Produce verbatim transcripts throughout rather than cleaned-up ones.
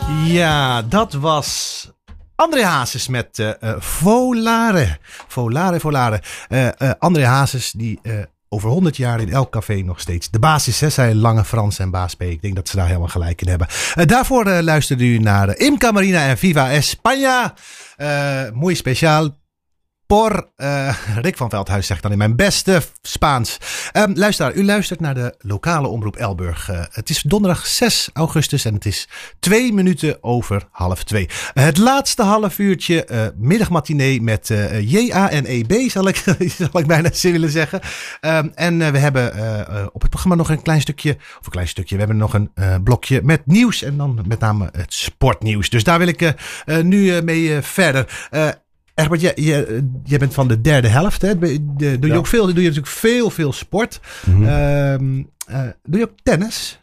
Ja, dat was André Hazes met uh, uh, Volare. Volare, Volare. Uh, uh, André Hazes die uh, over honderd jaar in elk café nog steeds de baas is. Hè? Zij Lange Frans en Baas P. Ik denk dat ze daar helemaal gelijk in hebben. Uh, daarvoor uh, luisterde u naar uh, Imca Marina en Viva España. Uh, muy speciaal. Por uh, Rick van Veldhuis zegt dan in mijn beste Spaans. Um, luisteraar, u luistert naar de lokale omroep Elburg. Uh, het is donderdag zes augustus en het is twee minuten over half twee. Uh, het laatste half uurtje uh, middagmatinee met uh, J A en E B, zal ik, zal ik bijna willen zeggen. Um, en uh, we hebben uh, uh, op het programma nog een klein stukje, of een klein stukje, we hebben nog een uh, blokje met nieuws en dan met name het sportnieuws. Dus daar wil ik uh, uh, nu uh, mee uh, verder. Uh, Egbert, jij, jij, jij bent van de derde helft. Hè? De, de, doe je ja. ook veel? Doe je natuurlijk veel, veel sport. Mm-hmm. Um, uh, doe je ook tennis?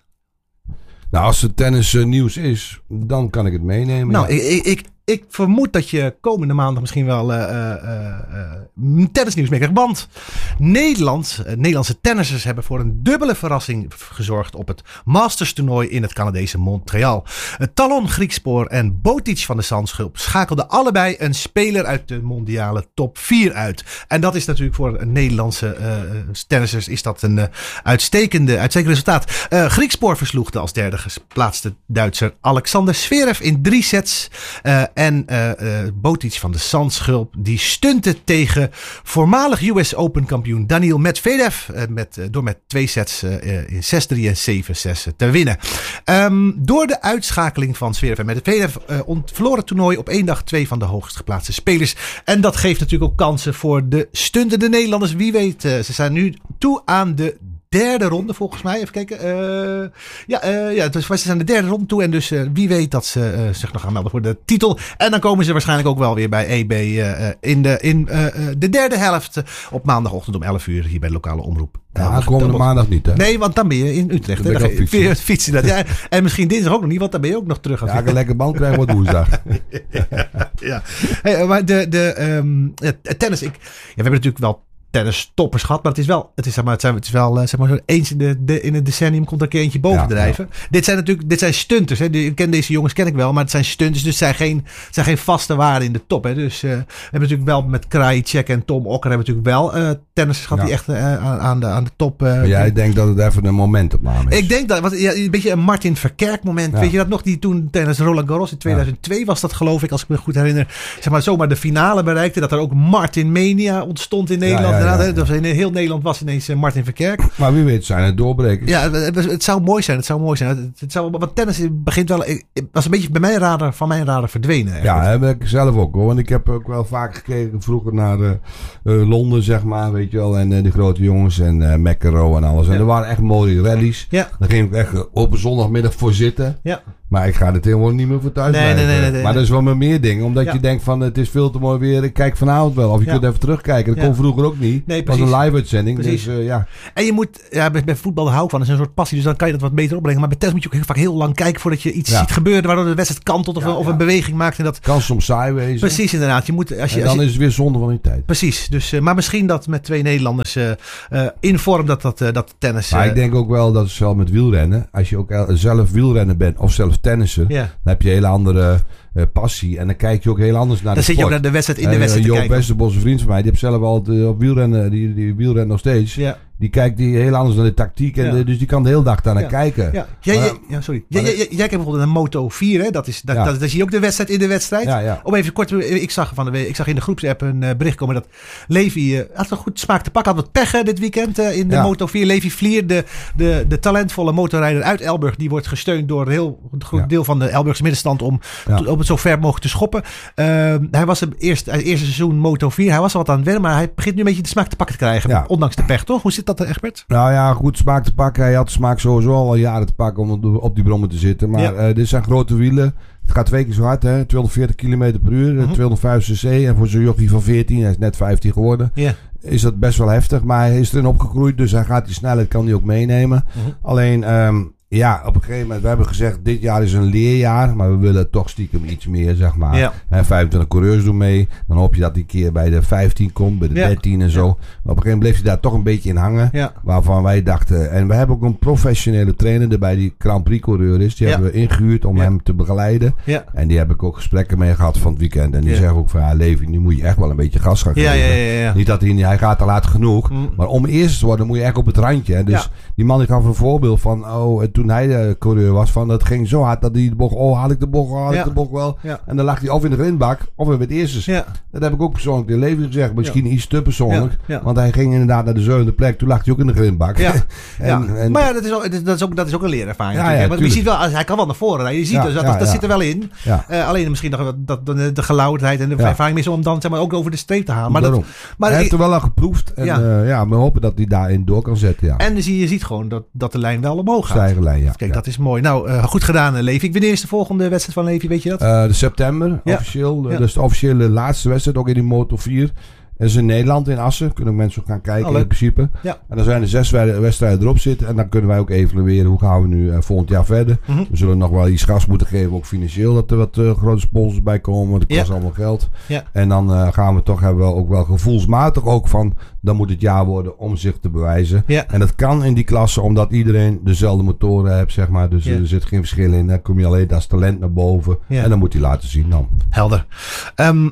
Nou, als het tennis uh, nieuws is, dan kan ik het meenemen. Nou, ja. ik, ik, ik vermoed dat je komende maandag misschien wel uh, uh, uh, tennisnieuws mee krijgt. Want Nederland, uh, Nederlandse tennissers hebben voor een dubbele verrassing gezorgd op het Masters toernooi in het Canadese Montreal. Uh, Talon Griekspoor en Botic van de Zandschulp schakelden allebei een speler uit de mondiale top vier uit. En dat is natuurlijk voor een Nederlandse uh, tennissers is dat een uh, uitstekende, uitstekend resultaat. Uh, Griekspoor versloeg de als derde geplaatste Duitser Alexander Zverev in drie sets. Uh, En uh, uh, Botic van de Zandschulp die stunte tegen voormalig U S Open kampioen Daniil Medvedev. Uh, met, uh, door met twee sets uh, in zes drie en zeven zes te winnen. Um, door de uitschakeling van Zverev en Medvedev uh, ont- verloor het toernooi op één dag twee van de hoogst geplaatste spelers. En dat geeft natuurlijk ook kansen voor de stuntende Nederlanders. Wie weet, uh, ze zijn nu toe aan de derde ronde volgens mij. Even kijken. Uh, ja, uh, ja, dus ze zijn de derde ronde toe. En dus uh, wie weet dat ze uh, zich nog gaan melden voor de titel. En dan komen ze waarschijnlijk ook wel weer bij E B uh, in, de, in uh, de derde helft. Uh, op maandagochtend om elf uur hier bij de lokale omroep. Ja, komende maandag niet, hè? Nee, want dan ben je in Utrecht. Dan ben ik dan op fietsen. je fietsen. Dat, ja, en misschien dinsdag ook nog niet, want dan ben je ook nog terug. Ja, ik een lekker band krijgen wordt woensdag. ja, ja. Hey, maar de, de um, het tennis. Ik, ja, we hebben natuurlijk wel tennis toppers gehad, maar het is wel, het is, zeg maar, het zijn, het is wel, zeg maar, zo eens in, de, de, in het decennium komt er een keer eentje bovendrijven. Ja, ja. Dit zijn natuurlijk, dit zijn stunters. Hè. Ik ken deze jongens, ken ik wel, maar het zijn stunters, dus het zijn geen, het zijn geen vaste waarden in de top. Hè. Dus uh, we hebben natuurlijk wel met Krajicek en Tom Okker hebben we natuurlijk wel uh, tennissers gehad ja. die echt uh, aan, aan, de, aan de top. Uh, maar jij denkt dat het even een momentopname is? Ik denk dat, wat, ja, een beetje een Martin Verkerk moment. Ja. Weet je dat nog? Die toen tijdens Roland Garros in tweeduizend twee ja. was dat, geloof ik, als ik me goed herinner. Zeg maar zomaar de finale bereikte, dat er ook Martin Mania ontstond in Nederland. Ja, ja, ja, ja. Dat was in heel Nederland was ineens Martin Verkerk. Maar wie weet zijn het doorbrekers. Ja, het, het, het zou mooi zijn. Het zou mooi zijn. Het, het zou, want tennis begint wel, het was een beetje bij mijn radar, van mijn radar verdwenen. Eigenlijk. Ja, dat heb ik zelf ook hoor. Want ik heb ook wel vaak gekeken vroeger naar uh, uh, Londen, zeg maar, weet je wel. En uh, de grote jongens en uh, McEnroe en alles. En ja. er waren echt mooie rallies. Ja. Daar ging ik echt op een zondagmiddag voor zitten. Ja. Maar ik ga er tegenwoordig niet meer voor thuis nee, blijven. Nee, nee, nee, maar nee. dat is wel met meer dingen. Omdat ja. je denkt van het is veel te mooi weer. Ik kijk vanavond wel. Of je ja. kunt even terugkijken. Dat ja. kon vroeger ook niet. Nee, het was een live uitzending. Dus, uh, ja. En je moet, ja, bij, bij voetbal hou ik van. Dat is een soort passie. Dus dan kan je dat wat beter opbrengen. Maar bij tennis moet je ook heel vaak heel lang kijken voordat je iets ja. ziet gebeuren. Waardoor de wedstrijd kantelt of, ja, of een ja. beweging maakt. En dat kan soms saai wezen. Precies, inderdaad. Je moet, als je, en dan als je, is het weer zonde van die tijd. Precies. Dus, uh, maar misschien dat met twee Nederlanders uh, uh, in vorm dat, dat, uh, dat tennis... Uh, maar ik denk ook wel dat het zelf met wielrennen. Als je ook zelf wielrennen bent of zelf tennissen. Ja. Dan heb je een hele andere uh, passie. En dan kijk je ook heel anders naar dan de sport. Dan zit je ook naar de wedstrijd in en, de wedstrijd uh, te Joop kijken. Westerbosch, een vriend van mij, die heeft zelf altijd uh, op wielrennen, die, die wielrennen nog steeds. Ja. Die kijkt die heel anders naar de tactiek. En ja. de, dus die kan de hele dag daar naar ja. kijken. Ja, jij, maar, ja sorry. Jij, jij, jij, jij hebt bijvoorbeeld een Moto vier. Hè? Dat is, dat, ja. dat, dat zie je ook de wedstrijd in de wedstrijd. Ja, ja. Om even kort, ik zag, van de, ik zag in de groepsapp een uh, bericht komen dat Levi uh, had een goed smaak te pakken. Had wat pech dit weekend uh, in de ja. Moto vier. Levi Vlier, de, de, de talentvolle motorrijder uit Elburg. Die wordt gesteund door een heel groot ja. deel van de Elburgse middenstand om, ja. om het zo ver mogelijk te schoppen. Uh, hij was het eerste, het eerste seizoen Moto vier. Hij was al wat aan het wennen, maar hij begint nu een beetje de smaak te pakken te krijgen. Ja. Ondanks de pech, toch? Hoe zit dat, Egbert? Nou ja, goed smaak te pakken. Hij had de smaak sowieso al jaren te pakken om op die brommen te zitten. Maar ja. uh, dit zijn grote wielen. Het gaat twee keer zo hard, hè? tweehonderdveertig kilometer per uur, uh-huh. tweehonderdvijf cc. En voor zo'n jochie van veertien, hij is net vijftien geworden, yeah. is dat best wel heftig. Maar hij is erin opgegroeid, dus hij gaat die snelheid, kan hij ook meenemen. Uh-huh. Alleen, um, Ja, op een gegeven moment, we hebben gezegd, dit jaar is een leerjaar, maar we willen toch stiekem iets meer, zeg maar. Ja. En vijfentwintig coureurs doen mee, dan hoop je dat die keer bij de vijftien komt, bij de ja. dertien en zo. Ja. Maar op een gegeven moment bleef hij daar toch een beetje in hangen, ja. waarvan wij dachten, en we hebben ook een professionele trainer erbij die Grand Prix coureur is, die ja. hebben we ingehuurd om ja. hem te begeleiden. Ja. En die heb ik ook gesprekken mee gehad van het weekend. En die ja. zeggen ook van, ja, Levi, nu moet je echt wel een beetje gas gaan geven. Ja, ja, ja, ja. Niet dat hij, hij gaat te laat genoeg, mm. maar om eerst te worden moet je echt op het randje. Hè. Dus ja. die man die gaf een voorbeeld van, oh, toen hij de coureur was, van dat ging zo hard dat hij de bocht, oh, haal ik de bocht, haal ik ja. de bocht wel. Ja. En dan lag hij of in de grindbak, of in het eerste. Ja. Dat heb ik ook persoonlijk in Levi gezegd, misschien ja. iets te persoonlijk. Ja. Ja. Want hij ging inderdaad naar de zevende plek, toen lag hij ook in de grindbak. Ja. en, ja. En, maar ja, dat is ook, dat is ook, dat is ook een leerervaring. Ja, ja, want je ziet wel, hij kan wel naar voren rijden. Je ziet ja, dus, dat, ja, dat, dat ja. zit er wel in. Ja. Uh, alleen misschien nog dat, de, de geloudheid en de ja. ervaring is om dan zeg maar, ook over de streep te halen. Maar, dat, maar hij heeft er wel aan geproefd. En ja. Uh, ja, we hopen dat hij daarin door kan zetten. Ja. En zie, je ziet gewoon dat, dat de lijn wel omhoog gaat. Stijgen lijn, ja. Kijk, ja. dat is mooi. Nou, uh, goed gedaan, Levi. Wanneer is de volgende wedstrijd van Levi, weet je dat? Uh, de september, ja. officieel. Ja. Dat is de officiële laatste wedstrijd, ook in die Moto vier. Dat is in Nederland, in Assen. Kunnen mensen ook gaan kijken oh, in principe. Ja. En dan zijn er zes wedstrijden erop zitten. En dan kunnen wij ook evalueren hoe gaan we nu uh, volgend jaar verder. Mm-hmm. We zullen nog wel iets gas moeten geven, ook financieel. Dat er wat uh, grote sponsors bij komen. Want het kost ja. allemaal geld. Ja. En dan uh, gaan we toch hebben we ook wel gevoelsmatig ook van, dan moet het jaar worden om zich te bewijzen. Ja. En dat kan in die klasse, omdat iedereen dezelfde motoren heeft, zeg maar. Dus ja. er zit geen verschil in. Dan kom je alleen als talent naar boven. Ja. En dan moet hij laten zien dan. Helder. Um,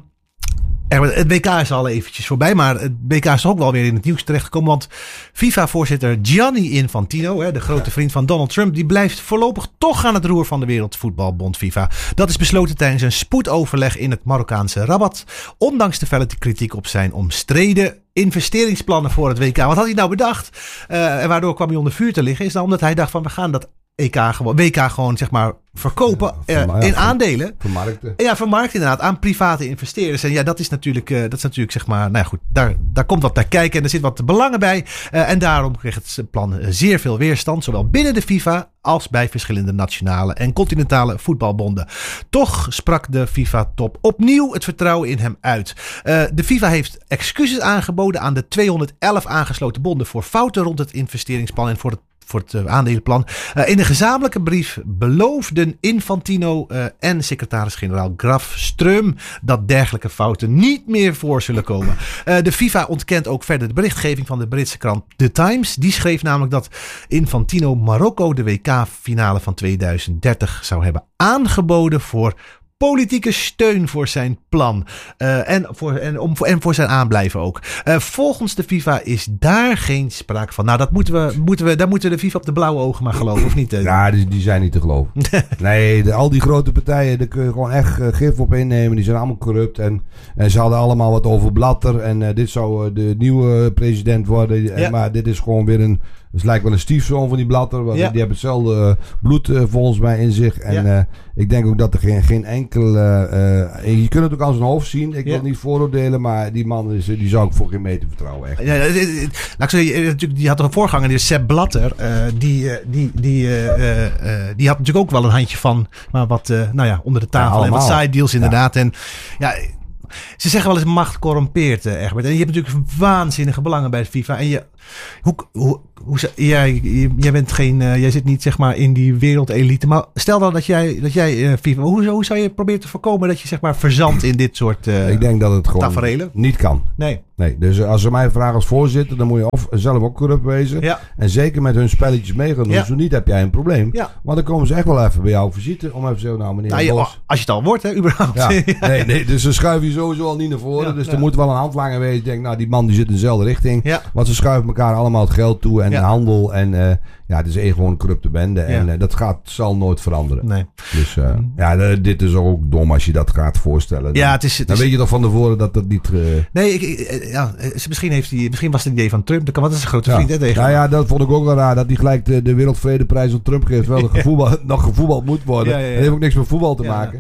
Het W K is al eventjes voorbij, maar het W K is ook wel weer in het nieuws terechtgekomen. Want FIFA-voorzitter Gianni Infantino, de grote vriend van Donald Trump, die blijft voorlopig toch aan het roer van de Wereldvoetbalbond FIFA. Dat is besloten tijdens een spoedoverleg in het Marokkaanse Rabat. Ondanks de felle kritiek op zijn omstreden investeringsplannen voor het W K. Wat had hij nou bedacht? Uh, en waardoor kwam hij onder vuur te liggen? Is nou omdat hij dacht van we gaan dat E K gewoon, W K gewoon zeg maar verkopen ja, verma- uh, in ja, aandelen. Vermarkten. Ja, vermarkten inderdaad aan private investeerders. En ja, dat is natuurlijk, uh, dat is natuurlijk zeg maar, nou ja, goed, daar, daar komt wat bij kijken en er zit wat belangen bij. Uh, en daarom kreeg het plan zeer veel weerstand, zowel binnen de FIFA als bij verschillende nationale en continentale voetbalbonden. Toch sprak de FIFA-top opnieuw het vertrouwen in hem uit. Uh, de FIFA heeft excuses aangeboden aan de tweehonderdelf aangesloten bonden voor fouten rond het investeringsplan en voor het voor het uh, aandelenplan. Uh, in een gezamenlijke brief beloofden Infantino uh, en secretaris-generaal Graf Ström dat dergelijke fouten niet meer voor zullen komen. Uh, de FIFA ontkent ook verder de berichtgeving van de Britse krant The Times. Die schreef namelijk dat Infantino Marokko de W K-finale van tweeduizend dertig zou hebben aangeboden voor politieke steun voor zijn plan. Uh, en, voor, en, om, en voor zijn aanblijven ook. Uh, volgens de FIFA is daar geen sprake van. Nou, dat moeten we, moeten we, daar moeten we de FIFA op de blauwe ogen maar geloven, of niet? Ja, die, die zijn niet te geloven. nee, de, al die grote partijen, daar kun je gewoon echt uh, gif op innemen. Die zijn allemaal corrupt. En, en ze hadden allemaal wat over Blatter. En uh, dit zou uh, de nieuwe president worden. Ja. En, maar dit is gewoon weer een... Het lijkt wel een stiefzoon van die Blatter. Want ja. Die hebben hetzelfde uh, bloed uh, volgens mij in zich. En ja. uh, ik denk ook dat er geen, geen enkel... Uh, uh, je kunt het ook aan zijn hoofd zien. Ik ja. wil niet vooroordelen. Maar die man is, die zou ik voor geen meter vertrouwen. Echt. Ja, laat ik zeggen, die had een voorganger. Die is Sepp Blatter. Uh, die, uh, die, die, uh, uh, die had natuurlijk ook wel een handje van... Maar wat uh, nou ja, onder de tafel. Ja, en wat side deals inderdaad. Ja. En ja... Ze zeggen wel eens macht corrompeert, uh, Egbert. En je hebt natuurlijk waanzinnige belangen bij de FIFA. En je, hoe, hoe, hoe, jij, jij bent geen, uh, jij zit niet zeg maar in die wereldelite. Maar stel dan dat jij, dat jij uh, FIFA. Hoe, hoe zou je proberen te voorkomen dat je zeg maar verzandt in dit soort uh, Ik denk dat het gewoon taferelen? Niet kan. Nee. Nee, dus als ze mij vragen als voorzitter, dan moet je of zelf ook corrupt wezen. Ja. En zeker met hun spelletjes meegaan doen. Ja. Zo niet heb jij een probleem. Ja. Want dan komen ze echt wel even bij jou visite. Om even zo, nou meneer nou, je, Als je het al wordt, hè, überhaupt. Ja. Nee, nee, dus ze schuiven je sowieso al niet naar voren. Ja, dus ja. Er moet wel een handlanger wezen. Ik denk, nou die man die zit in dezelfde richting. Ja. Want ze schuiven elkaar allemaal het geld toe en ja. handel. En uh, ja, het is één gewoon een corrupte bende. Ja. En uh, dat gaat, zal nooit veranderen. Nee. Dus uh, ja, uh, dit is ook dom als je dat gaat voorstellen. Dan, ja, het is, het dan is, weet je toch van tevoren dat dat niet... Uh, nee, ik, ik, ja, misschien, heeft die, misschien was het idee van Trump. Dat kan, wat is een grote vriend, ja. hè, tegen. Nou ja, dat vond ik ook wel raar. Dat hij gelijk de, de Wereldvredeprijs aan Trump geeft. Wel ja. gevoetbal, nog gevoetbald moet worden. Ja, ja, ja. Dat heeft ook niks met voetbal te ja, maken. Nee.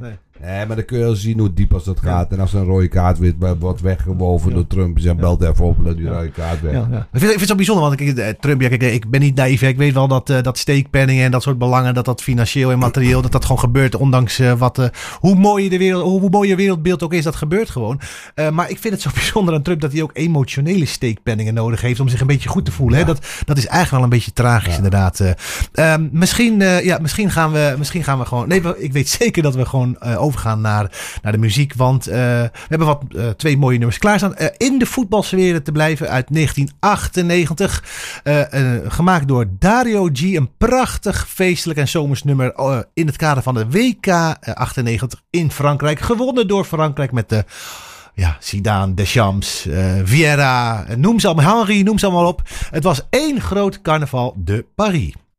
Nee, maar dan kun je wel zien hoe diep als dat gaat. Ja. En als een rode kaart weer wordt weggewoven ja. door Trump. Ze ja. belt even op en die rode kaart weg. Ja, ja. Ik, vind, ik vind het zo bijzonder, want ik, Trump, ja, kijk, ik ben niet naïef. Ik weet wel dat, uh, dat steekpenningen en dat soort belangen, dat dat financieel en materieel, dat dat gewoon gebeurt. Ondanks uh, wat, uh, hoe mooi de wereld, hoe, hoe mooi je wereldbeeld ook is, dat gebeurt gewoon. Uh, maar ik vind het zo bijzonder aan Trump dat hij ook emotionele steekpenningen nodig heeft om zich een beetje goed te voelen. Ja. Hè? Dat, dat is eigenlijk wel een beetje tragisch, ja. inderdaad. Uh, uh, misschien, uh, ja, misschien gaan we, misschien gaan we gewoon. Nee, ik weet zeker dat we gewoon uh, overgaan naar, naar de muziek. Want uh, we hebben wat uh, twee mooie nummers klaarstaan. Uh, in de voetbalsfeer te blijven uit negentien achtennegentig. Uh, uh, gemaakt door Dario G. Een prachtig feestelijk en zomers nummer uh, in het kader van de W K achtennegentig in Frankrijk. Gewonnen door Frankrijk met de ja, Zidane, Deschamps, uh, Vieira, noem ze allemaal, Henry, noem ze allemaal op. Het was één groot carnaval de Paris.